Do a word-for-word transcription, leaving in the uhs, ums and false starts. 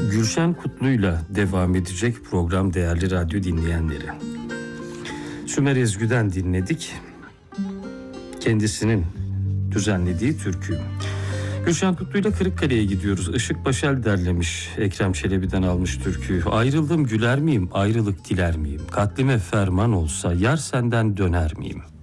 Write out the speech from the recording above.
Gülşen Kutlu'yla devam edecek program değerli radyo dinleyenleri. Sümer Ezgü'den dinledik. Kendisinin düzenlediği türkü. Gülşen Kutlu'yla Kırıkkale'ye gidiyoruz. Işık Başel derlemiş, Ekrem Çelebi'den almış türküyü. Ayrıldım güler miyim, ayrılık diler miyim? Katlime ferman olsa yar senden döner miyim?